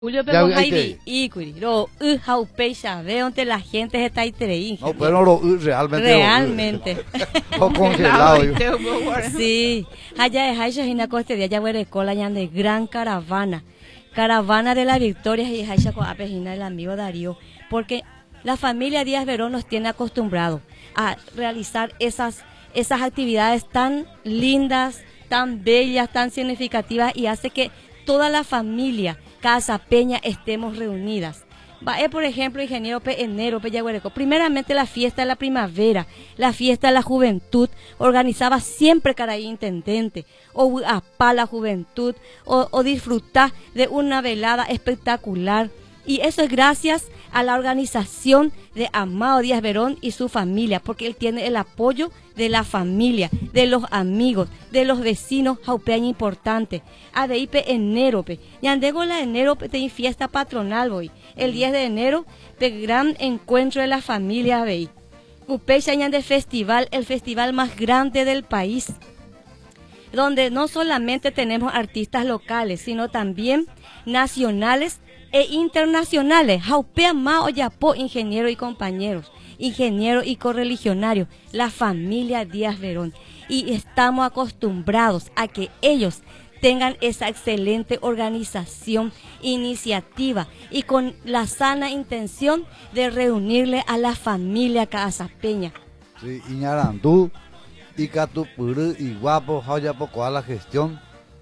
Julio Ya, pero ahí Javi Ikuri, lo Jaupecha, veo donde la gente está ahí treí. No, pero realmente. Realmente. O congelado. Sí, allá de Haisha Hina Coste de allá cola de gran caravana. Caravana de la Victoria y Haisha con Apejina el amigo Darío, porque la familia Díaz Verón nos tiene acostumbrados a realizar esas actividades tan lindas, tan bellas, tan significativas y hace que toda la familia casapeña estemos reunidas. Por ejemplo, ingeniero enero, primeramente la fiesta de la primavera, la fiesta de la juventud, organizaba siempre Caraí Intendente, o apá la juventud, o disfrutar de una velada espectacular. Y eso es gracias a la organización de Amado Díaz Verón y su familia, porque él tiene el apoyo de la familia, de los amigos, de los vecinos, jaupeaña importante. Adeipe enero, Yandego la enero, te fiesta patronal, voy. El 10 de enero, gran encuentro de la familia, veí. Upecha de festival, el festival más grande del país, donde no solamente tenemos artistas locales, sino también nacionales e internacionales. Jaupea Mao Yapo, ingeniero y compañeros, ingeniero y correligionario, la familia Díaz Verón. Y estamos acostumbrados a que ellos tengan esa excelente organización, iniciativa y con la sana intención de reunirle a la familia casapeña. Sí, Iñarandú, y Catupuru, y Guapo, Jayapo, ¿cuál la gestión?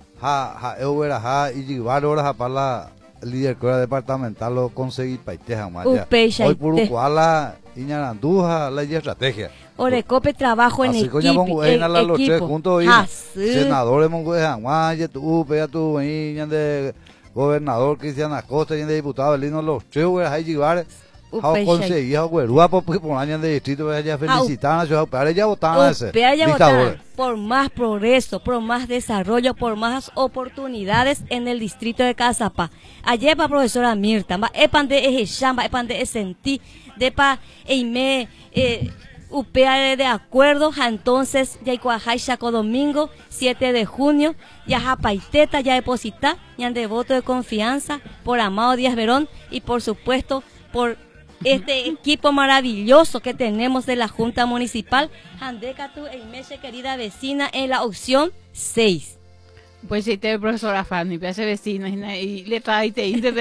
Y llevar horas para la líder departamental lo conseguí paiteja maya. Hoy por Ucuala, Iñaranduja, la estrategia. Orecope trabajo en equipo. Así como la loche junto y senadores mongo de Janguaya, tu de gobernador Cristian Acosta y de diputado Belino los tres hay llevar. Conseguí guapo porque por años de distrito ya felicitan a su para ya votaban ese por más progreso, por más desarrollo, por más oportunidades en el distrito de Cazapá. Ayer para profesora Mirta, epan de ejechamba, epan de sentí, de pa eime UPA de acuerdo, entonces ya iguajay Chaco domingo 7 de junio, ya japaiteta ya deposita, ya de voto de confianza por Amado Díaz Verón y por supuesto por este equipo maravilloso que tenemos de la Junta Municipal, Handecatu e Imeche, querida vecina, en la opción 6. Pues sí, te profesora Fanny, hace vecina y le trae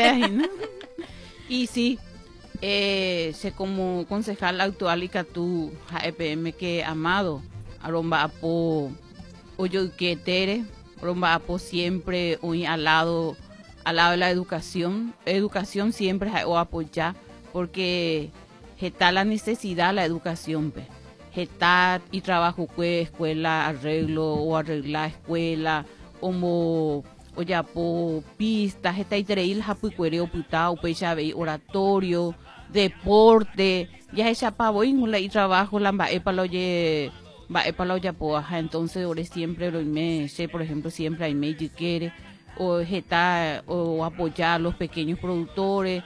y sí, se como concejal actual y Catu EPM que Amado, aromba apo, oyo que tere, aromba apo siempre hoy al lado de la educación siempre o apoyar porque está la necesidad la educación está y trabajo escuela arreglo o arreglar escuela como o ya po pistas está y treil japucuereo putao pecha oratorio deporte ya esa pavo y trabajo la para ya po entonces ahora siempre lo me sé por ejemplo siempre hay me quiere o está o apoyar a los pequeños productores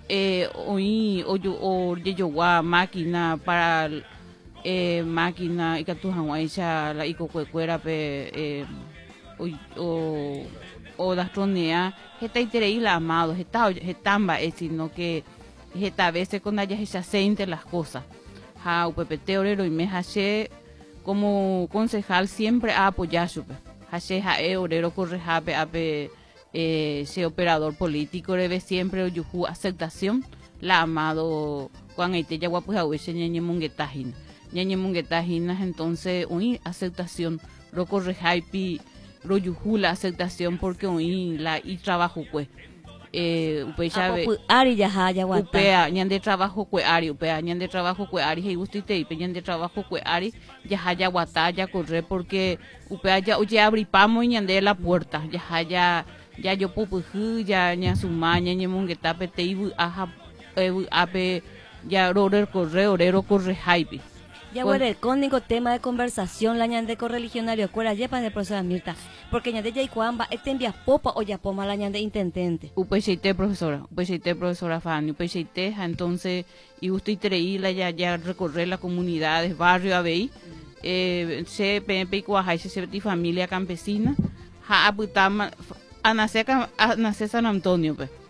máquina para máquina y que tu la ico cuecuera o las tronea está increíble Amado estamba sino que esta veces con ella se hacen las cosas UPPT orero y me hace como concejal siempre a apoyar su hace orero corre ese operador político debe siempre yuju aceptación la Amado cuando este ya guapo ese ñañe munguetajina entonces uy aceptación lo corre hype lo yuju la aceptación porque uy la y trabajo pues ari ya upea ñande trabajo cueari upea ñande trabajo cueari y gustite y ñande trabajo cueari ya guata ya corre porque upea ya oye abripamos y ñande la puerta ya yo pupuju ya ña sumaña ña mungueta pete ibu aja ape ya orero corre hype ya bueno el cónico tema de conversación la ñande correligionario cuera yepa de profesora Mirta porque ñande ya ikuamba envía popa o ya poma la ñande intendente upechite profesora Fanny upechite entonces y usted treíla ya recorrer las comunidades barrio abei se pepe ikuajai se familia campesina ha aputama a nacer San Antonio